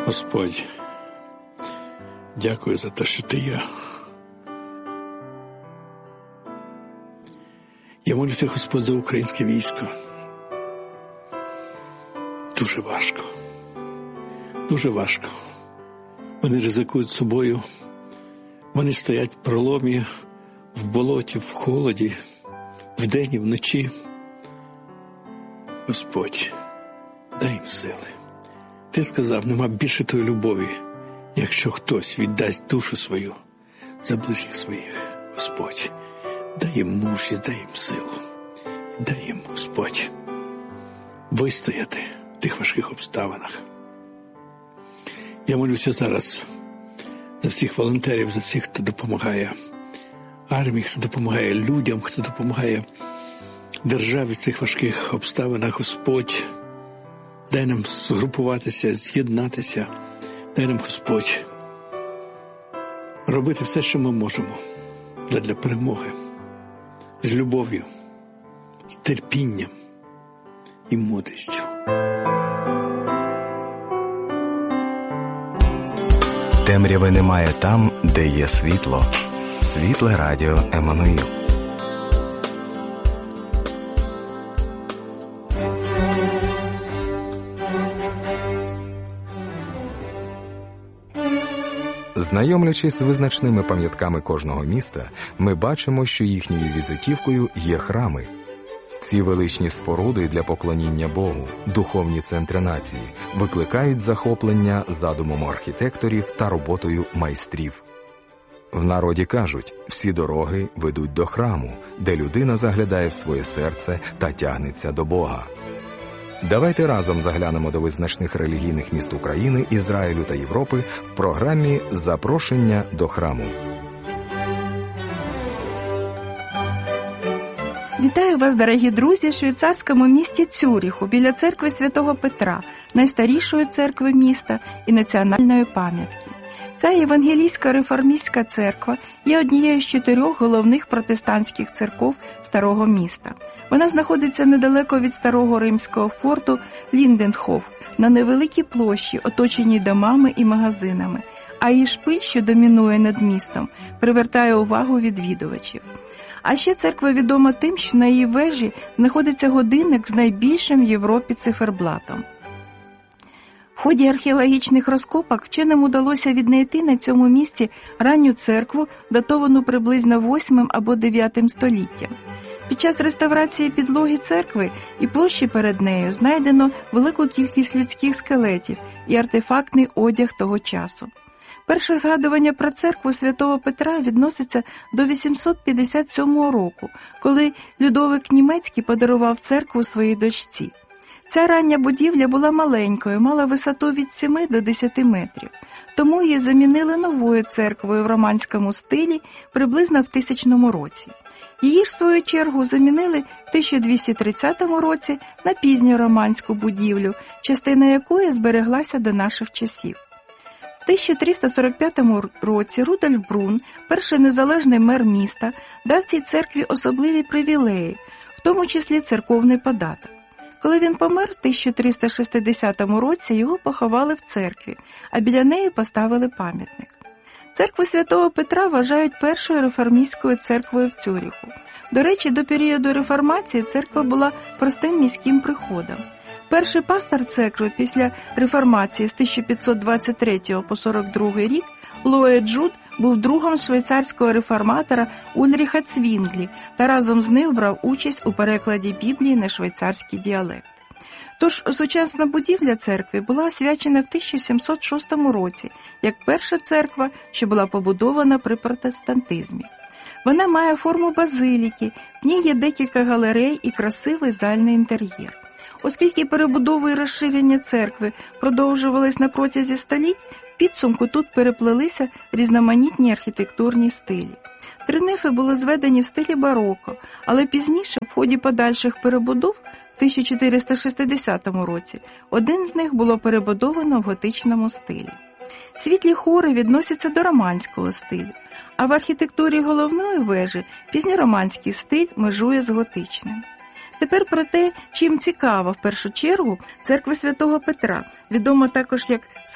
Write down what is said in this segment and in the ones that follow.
Господь, дякую за те, що Ти є. Я молюся, Господь, за українське військо. Дуже важко. Дуже важко. Вони ризикують собою. Вони стоять в проломі, в болоті, в холоді, вдень і вночі. Господь, дай їм сили. Ти сказав, нема більше тої любові, якщо хтось віддасть душу свою за ближніх своїх. Господь, дай їм мужність, дай їм силу. Дай їм, Господь, вистояти в тих важких обставинах. Я молюся зараз за всіх волонтерів, за всіх, хто допомагає армії, хто допомагає людям, хто допомагає державі в цих важких обставинах. Господь, дай нам згрупуватися, з'єднатися. Дай нам, Господь, робити все, що ми можемо задля перемоги. З любов'ю, з терпінням і мудрістю. Темряви немає там, де є світло. Світле радіо Еммануїл. Знайомлячись з визначними пам'ятками кожного міста, ми бачимо, що їхньою візитівкою є храми. Ці величні споруди для поклоніння Богу, духовні центри нації, викликають захоплення задумом архітекторів та роботою майстрів. В народі кажуть, всі дороги ведуть до храму, де людина заглядає в своє серце та тягнеться до Бога. Давайте разом заглянемо до визначних релігійних міст України, Ізраїлю та Європи в програмі «Запрошення до храму». Вітаю вас, дорогі друзі, в швейцарському місті Цюріху, біля церкви Святого Петра, найстарішої церкви міста і національної пам'ятки. Ця євангелійська реформістська церква є однією з 4 головних протестантських церков старого міста. Вона знаходиться недалеко від старого римського форту Лінденхоф, на невеликій площі, оточеній домами і магазинами, а її шпиль, що домінує над містом, привертає увагу відвідувачів. А ще церква відома тим, що на її вежі знаходиться годинник з найбільшим в Європі циферблатом. В ході археологічних розкопок вченим удалося віднайти на цьому місці ранню церкву, датовану приблизно 8 або 9 століттям. Під час реставрації підлоги церкви і площі перед нею знайдено велику кількість людських скелетів і артефактний одяг того часу. Перше згадування про церкву Святого Петра відноситься до 857 року, коли Людовик Німецький подарував церкву своїй дочці. Ця рання будівля була маленькою, мала висоту від 7 до 10 метрів, тому її замінили новою церквою в романському стилі приблизно в 1000 році. Її ж, в свою чергу, замінили в 1230 році на пізньороманську будівлю, частина якої збереглася до наших часів. В 1345 році Рудольф Брун, перший незалежний мер міста, дав цій церкві особливі привілеї, в тому числі церковний податок. Коли він помер в 1360 році, його поховали в церкві, а біля неї поставили пам'ятник. Церкву Святого Петра вважають першою реформістською церквою в Цюріху. До речі, до періоду реформації церква була простим міським приходом. Перший пастор церкви після реформації з 1523 по 42 рік, Лоє Джуд, був другом швейцарського реформатора Ульріха Цвінглі та разом з ним брав участь у перекладі Біблії на швейцарський діалект. Тож сучасна будівля церкви була освячена в 1706 році, як перша церква, що була побудована при протестантизмі. Вона має форму базиліки, в ній є декілька галерей і красивий зальний інтер'єр. Оскільки перебудови і розширення церкви продовжувались на протязі століть, в підсумку тут переплелися різноманітні архітектурні стилі. 3 нефи були зведені в стилі бароко, але пізніше, в ході подальших перебудов, в 1460 році, один з них було перебудовано в готичному стилі. Світлі хори відносяться до романського стилю, а в архітектурі головної вежі пізньороманський стиль межує з готичним. Тепер про те, чим цікава в першу чергу церква Святого Петра, відома також як Санкт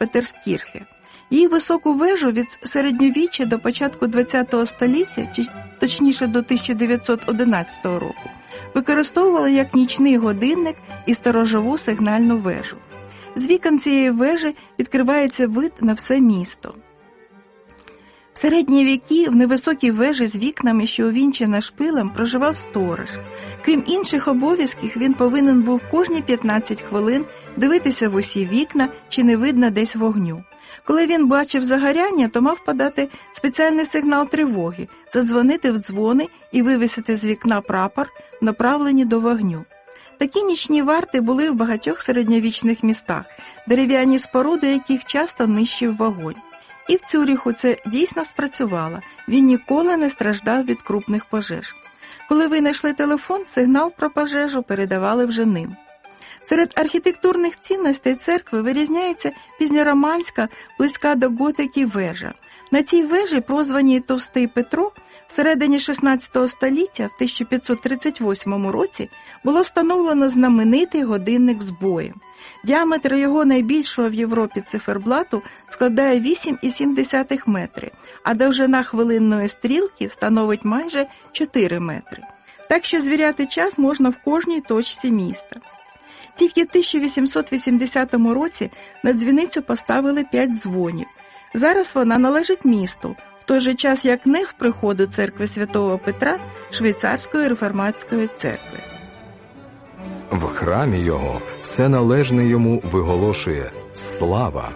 Петерскірхе. Її високу вежу від середньовіччя до початку ХХ століття, точніше до 1911 року, використовували як нічний годинник і сторожову сигнальну вежу. З вікон цієї вежі відкривається вид на все місто. В середні віки в невисокій вежі з вікнами, що увінчена шпилем, проживав сторож. Крім інших обов'язків, він повинен був кожні 15 хвилин дивитися в усі вікна, чи не видно десь вогню. Коли він бачив загоряння, то мав подати спеціальний сигнал тривоги, задзвонити в дзвони і вивісити з вікна прапор, направлені до вогню. Такі нічні варти були в багатьох середньовічних містах, дерев'яні споруди яких часто нищив вогонь. І в Цюріху це дійсно спрацювало, він ніколи не страждав від крупних пожеж. Коли винайшли телефон, сигнал про пожежу передавали вже ним. Серед архітектурних цінностей церкви вирізняється пізньороманська, близька до готики вежа. На цій вежі, прозваній Товстий Петро, всередині 16 століття, в 1538 році, було встановлено знаменитий годинник з боєм. Діаметр його найбільшого в Європі циферблату складає 8,7 метри, а довжина хвилинної стрілки становить майже 4 метри. Так що звіряти час можна в кожній точці міста. Тільки в 1880 році на дзвіницю поставили 5 дзвонів. Зараз вона належить місту, в той же час як неф приходу церкви Святого Петра Швейцарської реформатської церкви. В храмі його все належне йому виголошує «Слава».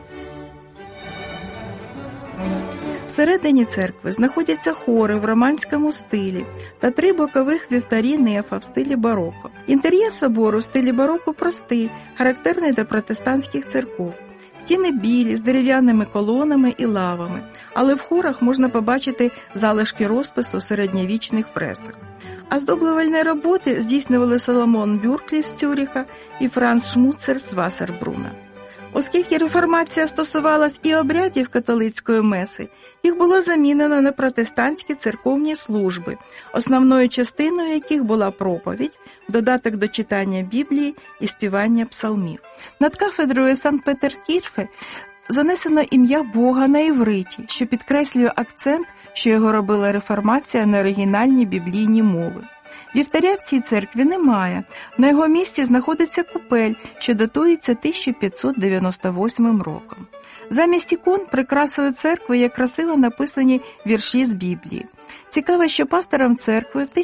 Всередині церкви знаходяться хори в романському стилі та 3 бокових вівтарі нефа в стилі бароко. Інтер'єр собору в стилі бароко простий, характерний для протестантських церков. Стіни білі, з дерев'яними колонами і лавами, але в хорах можна побачити залишки розпису середньовічних фресок. Оздоблювальні роботи здійснювали Соломон Бюрклі з Цюріха і Франц Шмуцер з Вассербруна. Оскільки реформація стосувалась і обрядів католицької меси, їх було замінено на протестантські церковні служби, основною частиною яких була проповідь, додаток до читання Біблії і співання псалмів. Над кафедрою Санкт-Петеркірхе занесено ім'я Бога на івриті, що підкреслює акцент, що його робила реформація на оригінальні біблійні мови. Вівтаря в цій церкві немає. На його місці знаходиться купель, що датується 1598 роком. Замість ікон прикрасою церкви є красиво написані вірші з Біблії. Цікаво, що пастором церкви в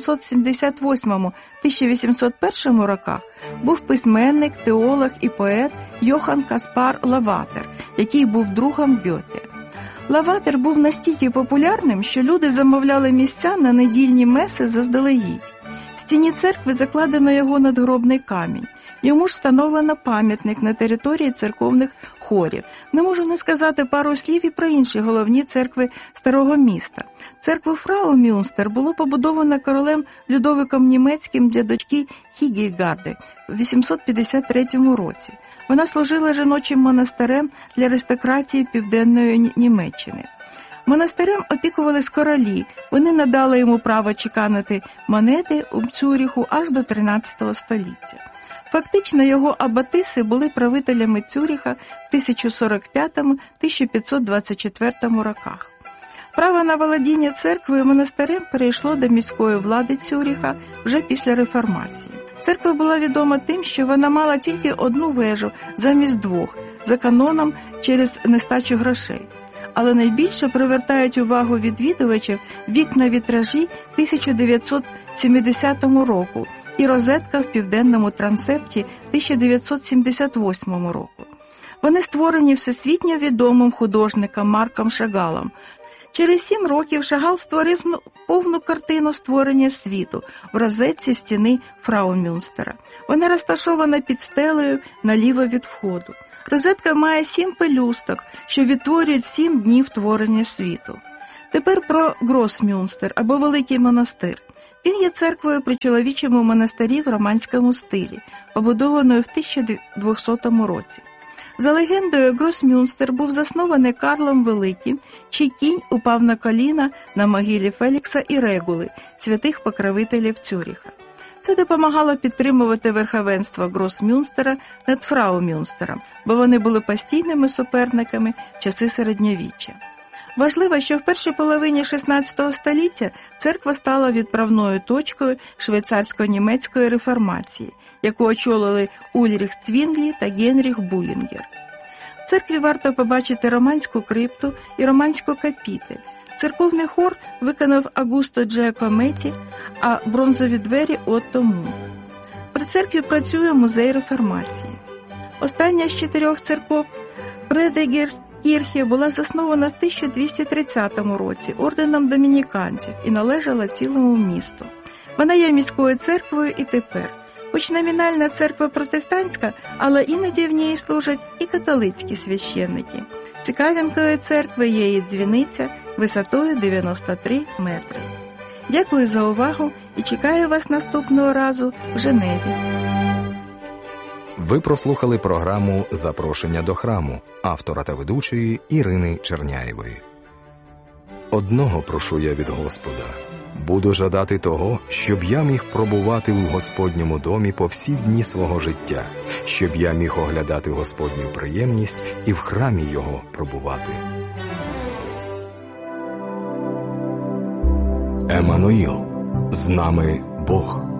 1778-1801 роках був письменник, теолог і поет Йохан Каспар Лаватер, який був другом Гьоте. Лаватер був настільки популярним, що люди замовляли місця на недільні меси заздалегідь. В стіні церкви закладено його надгробний камінь. Йому ж встановлено пам'ятник на території церковних хорів. Не можу не сказати пару слів і про інші головні церкви старого міста. Церкву Фраумюнстер було побудовано королем Людовиком Німецьким для дочки Хігельгарди в 853 році. Вона служила жіночим монастирем для аристократії Південної Німеччини. Монастирем опікувались королі, вони надали йому право чеканити монети у Цюріху аж до 13 століття. Фактично його аббатиси були правителями Цюріха в 1045-1524 роках. Право на володіння церквою і монастирем перейшло до міської влади Цюріха вже після реформації. Церква була відома тим, що вона мала тільки одну вежу замість 2, за каноном через нестачу грошей. Але найбільше привертають увагу відвідувачів вікна-вітражі 1970 року і розетка в південному трансепті 1978 року. Вони створені всесвітньо відомим художником Марком Шагалом. Через 7 років Шагал створив повну картину створення світу в розетці стіни Фраумюнстера. Вона розташована під стелею наліво від входу. Розетка має 7 пелюсток, що відтворюють 7 днів творення світу. Тепер про Гросмюнстер або Великий монастир. Він є церквою при чоловічому монастирі в романському стилі, побудованою в 1200 році. За легендою, Гросмюнстер був заснований Карлом Великим, чий кінь упав на коліна на могилі Фелікса і Регули, святих покровителів Цюріха. Це допомагало підтримувати верховенство Гросмюнстера над Фраумюнстером, бо вони були постійними суперниками в часи середньовіччя. Важливо, що в першій половині XVI століття церква стала відправною точкою швейцарсько-німецької реформації, яку очолили Ульріх Цвінглі та Генріх Булінгер. В церкві варто побачити романську крипту і романську капітель. Церковний хор виконав Агусто Джакометті, а бронзові двері – Отто Мун. При церкві працює музей реформації. Остання з 4 церков – Предегеркірхе була заснована в 1230 році орденом домініканців і належала цілому місту. Вона є міською церквою і тепер. Хоч номінальна церква протестантська, але іноді в ній служать і католицькі священники. Цікавинкою церкви є її дзвіниця висотою 93 метри. Дякую за увагу і чекаю вас наступного разу в Женеві. Ви прослухали програму «Запрошення до храму» автора та ведучої Ірини Черняєвої. Одного прошу я від Господа. Буду жадати того, щоб я міг пробувати у Господньому домі по всі дні свого життя, щоб я міг оглядати Господню приємність і в храмі Його пробувати. Еммануїл, з нами Бог.